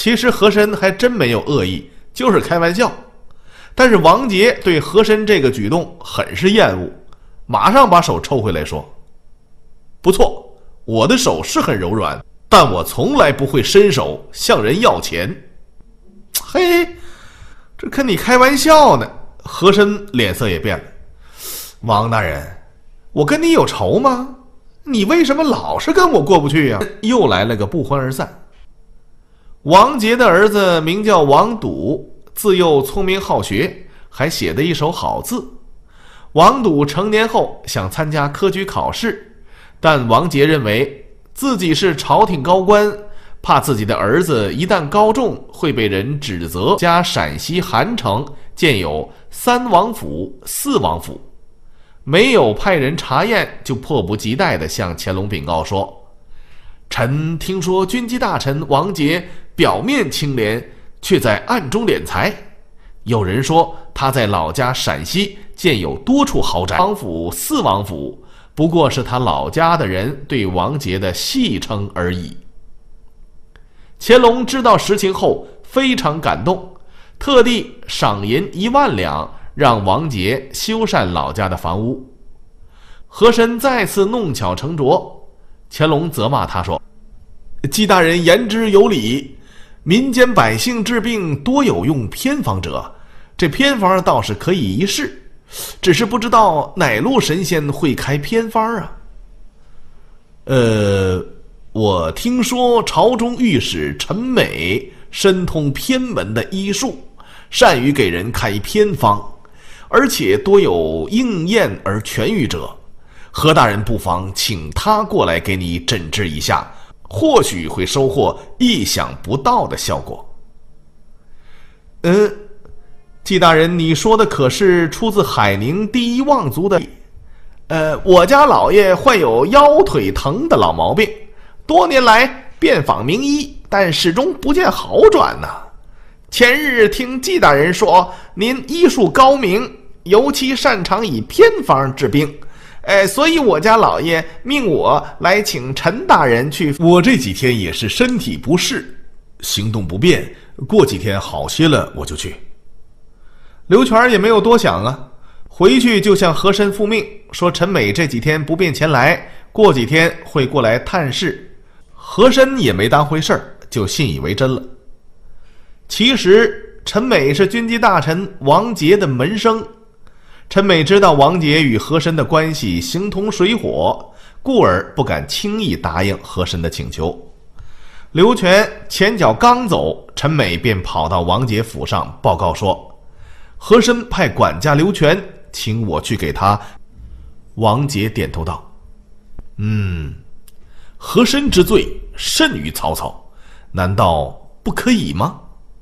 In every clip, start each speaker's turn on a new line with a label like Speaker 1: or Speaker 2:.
Speaker 1: 其实和珅还真没有恶意，就是开玩笑。但是王杰对和珅这个举动很是厌恶，马上把手抽回来说：“不错，我的手是很柔软，但我从来不会伸手向人要钱。”嘿，这跟你开玩笑呢。和珅脸色也变了。王大人，我跟你有仇吗？你为什么老是跟我过不去呀？又来了个不欢而散。王杰的儿子名叫王笃，自幼聪明好学，还写得一手好字。王笃成年后想参加科举考试，但王杰认为自己是朝廷高官，怕自己的儿子一旦高中会被人指责。加陕西韩城建有3王府、4王府，没有派人查验，就迫不及待地向乾隆禀告说：“臣听说军机大臣王杰表面清廉，却在暗中敛财。有人说他在老家陕西建有多处豪宅，王府、4王府不过是他老家的人对王杰的戏称而已。”乾隆知道实情后非常感动，特地赏银1万两，让王杰修缮老家的房屋。和珅再次弄巧成拙，乾隆责骂他说：“纪大人言之有理，民间百姓治病多有用偏方者，这偏方倒是可以一试，只是不知道哪路神仙会开偏方啊？”我听说朝中御史陈美深通偏门的医术，善于给人开偏方，而且多有应验而痊愈者。何大人不妨请他过来给你诊治一下，或许会收获意想不到的效果。纪大人，你说的可是出自海宁第一望族的？我家老爷患有腰腿疼的老毛病，多年来遍访名医，但始终不见好转呢。前日听纪大人说，您医术高明，尤其擅长以偏方治病，所以我家老爷命我来请陈大人去。我这几天也是身体不适，行动不便，过几天好些了我就去。刘全也没有多想啊，回去就向和珅复命，说陈美这几天不便前来，过几天会过来探视。和珅也没当回事儿，就信以为真了。其实陈美是军机大臣王杰的门生，陈美知道王杰与和珅的关系形同水火，故而不敢轻易答应和珅的请求。刘全前脚刚走，陈美便跑到王杰府上报告说，和珅派管家刘全请我去给他。王杰点头道：“和珅之罪甚于曹操，难道不可以吗？”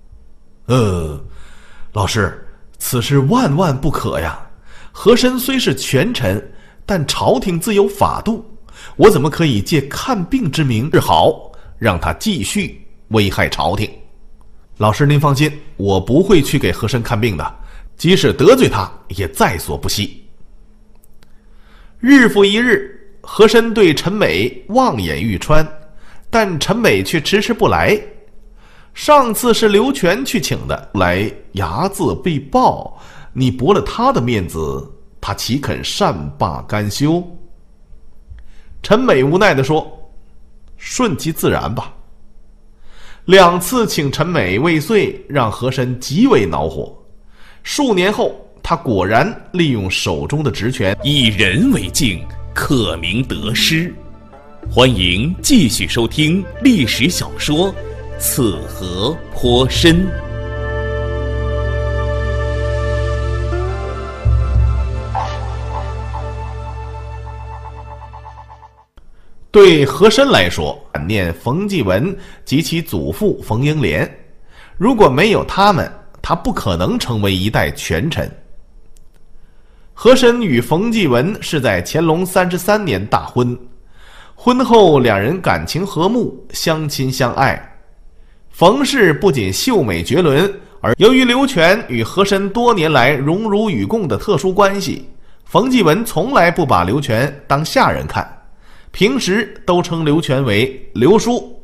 Speaker 1: 老师，此事万万不可呀！和珅虽是权臣，但朝廷自有法度，我怎么可以借看病之名治好，让他继续危害朝廷？老师您放心，我不会去给和珅看病的，即使得罪他也在所不惜。日复一日，和珅对陈美望眼欲穿，但陈美却迟迟不来。上次是刘全去请的，来睚眦必报，你驳了他的面子，他岂肯善罢甘休？陈美无奈地说：“顺其自然吧。”2次请陈美未遂，让和珅极为恼火。数年后，他果然利用手中的职权，
Speaker 2: 以人为镜，可明得失。欢迎继续收听历史小说《此河颇深》。
Speaker 1: 对和珅来说，感念冯继文及其祖父冯英莲，如果没有他们，他不可能成为一代权臣。和珅与冯继文是在乾隆33年大婚，婚后两人感情和睦，相亲相爱。冯氏不仅秀美绝伦，而由于刘全与和珅多年来荣辱与共的特殊关系，冯继文从来不把刘全当下人看，平时都称刘全为刘叔。